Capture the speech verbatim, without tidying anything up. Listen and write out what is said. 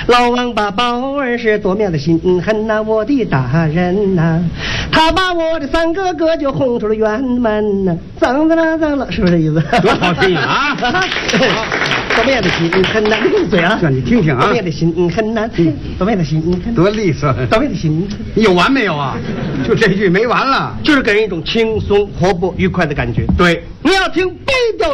老王把宝儿是多面的心狠呐，我的大人呐，他把我的三哥哥就轰出了院门呐，脏了脏了，是不是这意思？ 多好听啊！ 多面的心狠呐，你闭嘴啊！ 让你听听啊！ 多面的心狠呐，多面的心狠， 多利索！ 多面的心， 有完没有啊？就这句没完了， 就是给人一种轻松、活泼、愉快的感觉。 对， 你要听 B 调